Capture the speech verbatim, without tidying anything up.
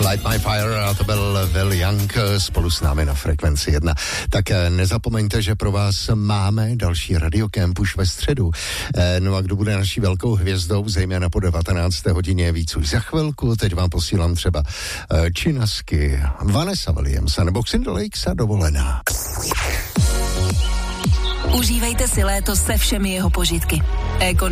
Light My Fire, a to byl Will Young spolu s námi na Frekvenci jedna. Tak nezapomeňte, že pro vás máme další radiokemp už ve středu. No a kdo bude naší velkou hvězdou, zejména po devatenácté hodině, víc už za chvilku. Teď vám posílám třeba Činasky, Vanessa Williamsa nebo Xindel Lakesa Dovolená. Užívejte si léto se všemi jeho požitky. Econ